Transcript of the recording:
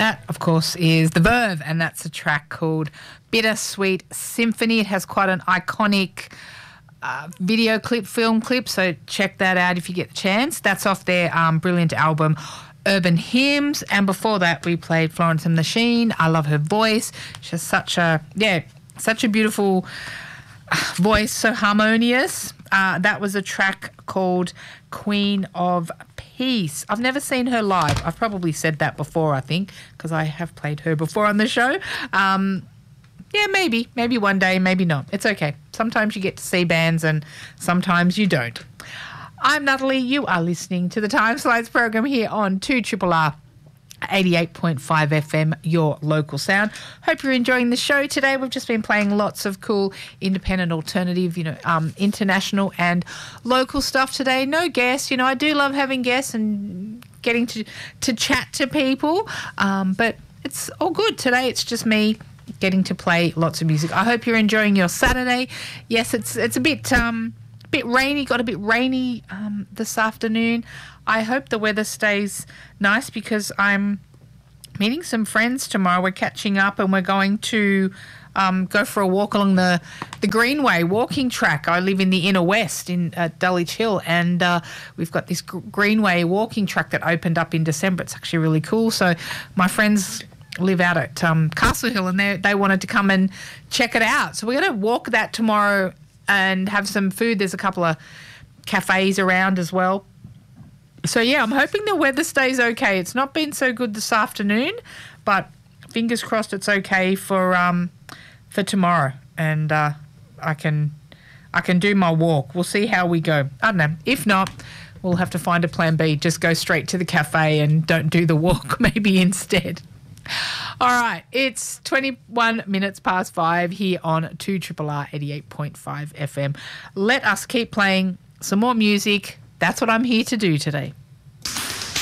That, of course, is The Verve, and that's a track called Bittersweet Symphony. It has quite an iconic video clip, film clip, so check that out if you get the chance. That's off their brilliant album, Urban Hymns, and before that we played Florence and the Machine. I love her voice. She has such a beautiful voice, so harmonious. That was a track called Queen of Peace. I've never seen her live. I've probably said that before, I think, because I have played her before on the show. Yeah, maybe one day, maybe not. It's okay. Sometimes you get to see bands and sometimes you don't. I'm Natalie. You are listening to the Time Slides program here on 2RRR 88.5 FM, your local sound. Hope you're enjoying the show today. We've just been playing lots of cool independent, alternative, international and local stuff today. No guests. I do love having guests and getting to chat to people, but it's all good today. It's just me getting to play lots of music. I hope you're enjoying your Saturday. Yes, it's a bit rainy. Got a bit rainy this afternoon. I hope the weather stays nice because I'm meeting some friends tomorrow. We're catching up and we're going to go for a walk along the Greenway walking track. I live in the inner west in Dulwich Hill, and we've got this Greenway walking track that opened up in December. It's actually really cool. So my friends live out at Castle Hill, and they wanted to come and check it out. So we're going to walk that tomorrow and have some food. There's a couple of cafes around as well. So, yeah, I'm hoping the weather stays okay. It's not been so good this afternoon, but fingers crossed it's okay for tomorrow, and I can do my walk. We'll see how we go. I don't know. If not, we'll have to find a plan B. Just go straight to the cafe and don't do the walk maybe instead. All right, it's 21 minutes past 5 here on 2RRR 88.5 FM. Let us keep playing some more music. That's what I'm here to do today.